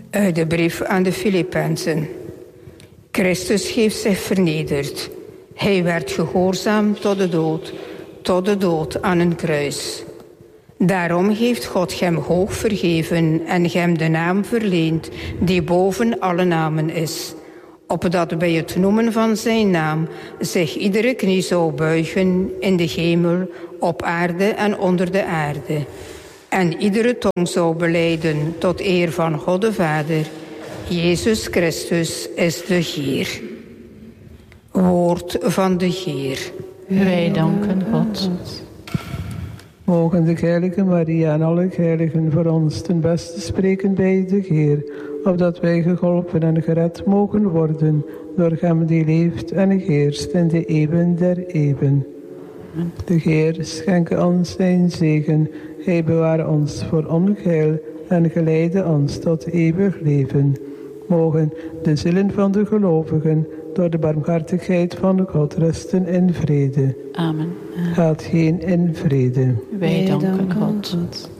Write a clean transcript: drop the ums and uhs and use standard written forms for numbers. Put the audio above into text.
Uit de brief aan de Filippenzen. Christus heeft zich vernederd. Hij werd gehoorzaam tot de dood aan een kruis. Daarom heeft God hem hoog verheven en hem de naam verleend die boven alle namen is, opdat bij het noemen van zijn naam zich iedere knie zou buigen in de hemel, op aarde en onder de aarde. En iedere tong zou belijden tot eer van God de Vader. Jezus Christus is de Heer. Woord van de Heer. Wij danken God. Mogen de heilige Maria en alle heiligen voor ons ten beste spreken bij de Heer, opdat wij geholpen en gered mogen worden door hem die leeft en heerst in de eeuwen der eeuwen. De Heer schenke ons zijn zegen, hij beware ons voor ongeheil en geleide ons tot eeuwig leven. Mogen de zielen van de gelovigen door de barmhartigheid van God rusten in vrede. Amen. Gaat heen in vrede. Wij danken God.